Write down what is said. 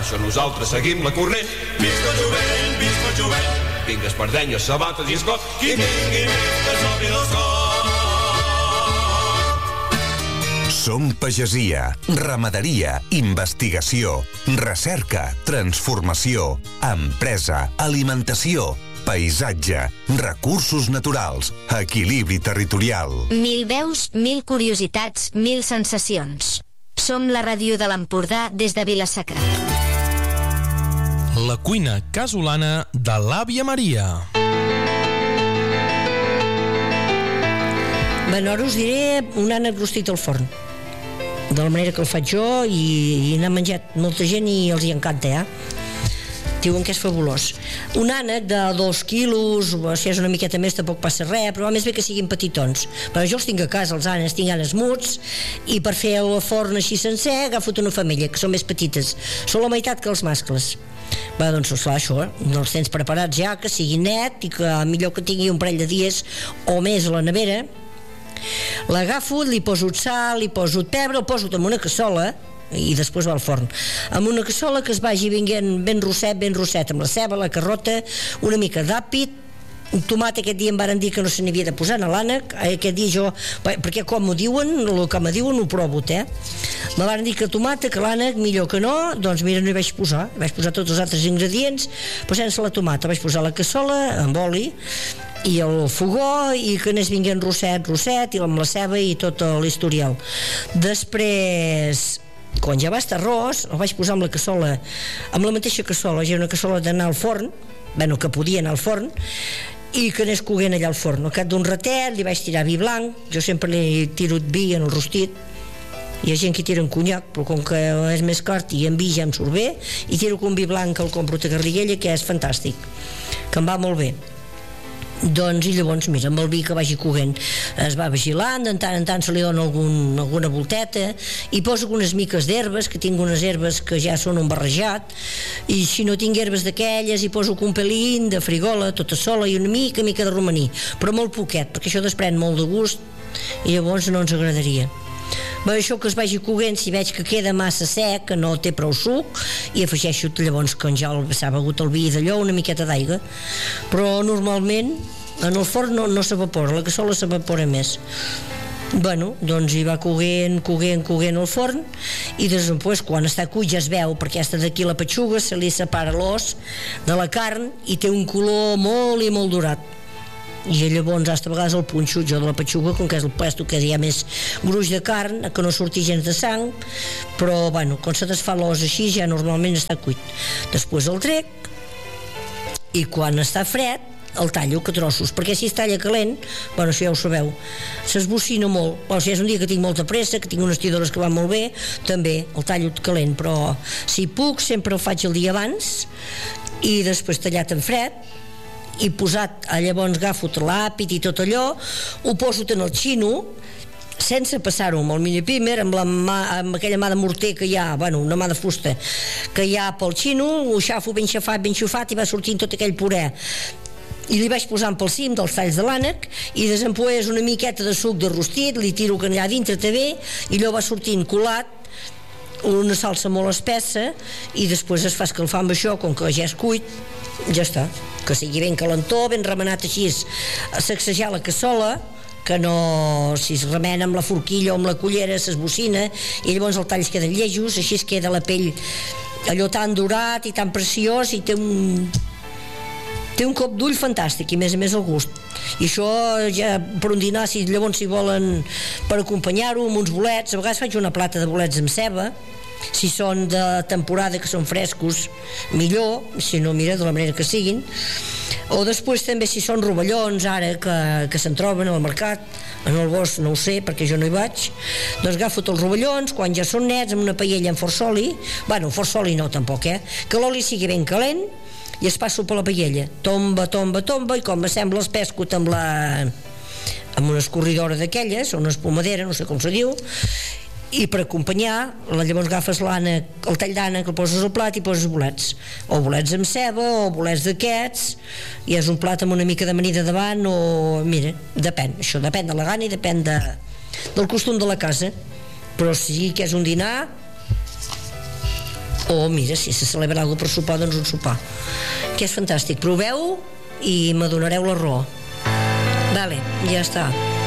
això nosaltres seguim la corrent. Visca el jovent, visca el jovent. Vinga, espardenyes, sabates i escot, qui tingui més que s'obri dels cors. Som pagesia, ramaderia, investigació, recerca, transformació, empresa, alimentació, paisatge, recursos naturals, equilibri territorial. 1000 veus, 1000 curiositats, 1000 sensacions. Som la ràdio de l'Empordà des de Vila-sacra. La cuina casolana de l'àvia Maria. Bueno, ara us diré un ànec rostit al forn, de la manera que el faig jo, i n'ha menjat molta gent i els hi encanta, diuen que és fabulós. Un ànec de 2 quilos, si és una miqueta més tampoc passa res, però més bé que siguin petitons. Però jo els tinc a casa, els ànecs, tinc ànecs muts, i per fer el forn així sencer agafo una femella, que són més petites, són la meitat que els mascles. Va, doncs clar, això, els tens preparats ja, que sigui net i que millor que tingui un parell de dies o més a la nevera. L'agafo, li poso sal, li poso pebre, el poso en una cassola i després va al forn. Amb una cassola que es vagi venint ben rosset, amb la ceba, la carrota, una mica d'àpid, un tomat. Aquest dia em varen dir que no se n'havia de posar a l'ànec, aquest dia jo, perquè com m'ho diuen, el que me diuen ho provo, me varen dir que tomata, que l'ànec millor que no, doncs mira, no hi vaig posar tots els altres ingredients, però sense la tomata vaig posar la cassola amb oli i el fogó, i que anés vinguent rosset, i amb la ceba i tot l'historial. Després, quan ja va estar arròs, el vaig posar amb la cassola, amb la mateixa cassola, ja una cassola d'anar al forn, bueno, que podia anar al forn, i que anés coguent allà al forn. Al cap d'un ratet li vaig tirar vi blanc, jo sempre li tiro vi en el rostit, hi ha gent que tira en conyac, però com que és més car i en vi ja em surt bé, i tiro un vi blanc que el compro a Garriguella, que és fantàstic, que em va molt bé. Doncs, i llavors, mira, amb el vi que vagi coguent es va vigilant, de tant en tant se li dona alguna volteta, i poso unes miques d'herbes, que tinc unes herbes que ja són un barrejat, i si no tinc herbes d'aquelles hi poso un pelín de frigola tota sola i una mica de romaní, però molt poquet, perquè això desprèn molt de gust i llavors no ens agradaria. Bé, això que es vagi coguent, si veig que queda massa sec, que no té prou suc, i afegeixo llavors, quan ja s'ha begut el vi d'allò, una miqueta d'aigua. Però normalment en el forn no s'evapora, la cassola s'evapora més. Bueno, doncs hi va coguent el forn, i després quan està cuit ja es veu, perquè està d'aquí la petxuga, se li separa l'os de la carn i té un color molt i molt dorat. I llavors, a vegades el punxo jo de la petxuga, com que és el pesto que hi ha més gruix de carn, que no surti gens de sang, però bueno, quan se desfà l'os així ja normalment està cuit. Després el trec, i quan està fred el tallo a trossos, perquè si es talla calent, bueno, això ja ho sabeu, s'esbocina molt. Bueno, si és un dia que tinc molta pressa, que tinc unes tidores que van molt bé, també el tallo calent, però si puc sempre el faig el dia abans, i després tallat en fred, i posat, llavors agafo l'àpid i tot allò, ho poso en el xino, sense passar-ho amb el mini primer, amb aquella mà de morter que hi ha, bueno, una mà de fusta que hi ha pel xino, ho xafo ben xafat, i va sortint tot aquell puré, i li vaig posant pel cim dels talls de l'ànec, i desempoés una miqueta de suc de rostit, li tiro que allà dintre també, i allò va sortint colat, una salsa molt espessa, i després es fa escalfar amb això, com que ja és cuit, ja està, que sigui ben calentó, ben remenat així, a sacsejar la cassola, que no, si es remena amb la forquilla o amb la cullera s'esbocina, i llavors el tall queda llejos, així es queda la pell allò tan dorat i tan preciós, i té un cop d'ull fantàstic, i a més el gust. I això ja per un dinar, llavors si volen per acompanyar-ho amb uns bolets, a vegades faig una plata de bolets amb ceba, si són de temporada, que són frescos, millor, si no, mira, de la manera que siguin. O després també si són rovellons ara que se'n troben al mercat, en el bosc no ho sé perquè jo no hi vaig, doncs agafo els rovellons, quan ja són nets, amb una paella amb força oli, bueno, força oli no tampoc, que l'oli sigui ben calent, i es passo per la paella, tomba, i com me sembla es pesco amb una escorridora d'aquelles, o una espumadera, no sé com se diu, i per acompanyar, llavors agafes l'ànec, el tall d'ànec, el poses al plat i poses bolets, o bolets amb ceba o bolets d'aquests, i és un plat amb una mica d'amanida davant, o mira, depèn, això depèn de la gana i depèn del costum de la casa, però sí que és un dinar O, mira, si se celebra alguna per sopar, doncs un sopar. Que és fantàstic. Proveu i m'adonareu la raó. Vale, ja està.